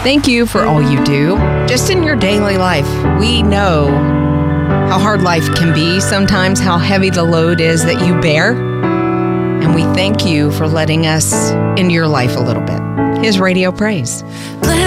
Thank you for all you do. Just in your daily life, we know how hard life can be, sometimes how heavy the load is that you bear. And we thank you for letting us into your life a little bit. His Radio Praise.